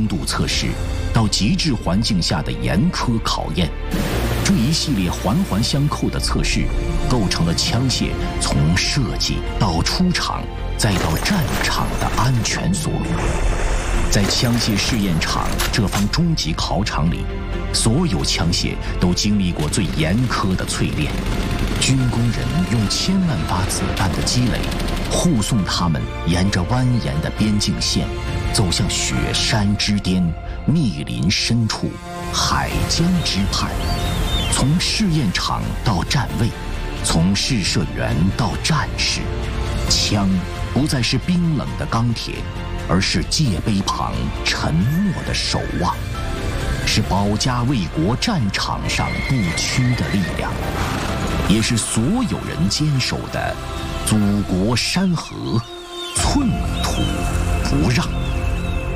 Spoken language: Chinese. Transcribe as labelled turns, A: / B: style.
A: 精度测试，到极致环境下的严苛考验，这一系列环环相扣的测试，构成了枪械从设计到出厂再到战场的安全锁。在枪械试验场这方终极考场里，所有枪械都经历过最严苛的淬炼。军工人用千万发子弹的积累，护送他们沿着蜿蜒的边境线，走向雪山之巅、密林深处、海疆之畔。从试验场到站位，从试射员到战士，枪不再是冰冷的钢铁，而是戒碑旁沉默的守望，是保家卫国战场上不屈的力量，也是所有人坚守的祖国山河，寸土不让。